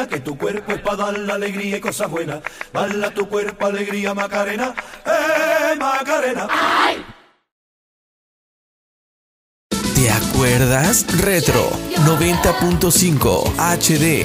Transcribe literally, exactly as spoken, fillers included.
Que tu cuerpo es para dar la alegría y cosas buenas. Dale a tu cuerpo alegría, Macarena. ¡Eh, Macarena! ¡Ay! ¿Te acuerdas? Retro noventa punto cinco H D.